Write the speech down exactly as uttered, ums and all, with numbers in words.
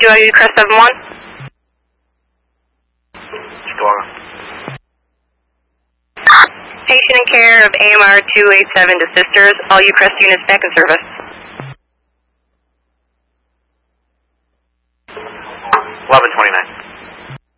All you Crest seven one. Storm. Patient in care of A M R two eight seven to Sisters. All you Crest units back in service. eleven twenty-nine.